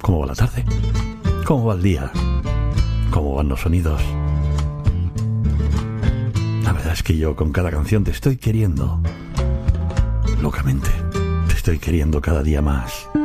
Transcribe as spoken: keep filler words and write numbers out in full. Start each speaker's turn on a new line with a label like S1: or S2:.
S1: ¿Cómo va la tarde? ¿Cómo va el día? ¿Cómo van los sonidos? La verdad es que yo con cada canción te estoy queriendo locamente. Te estoy queriendo cada día más.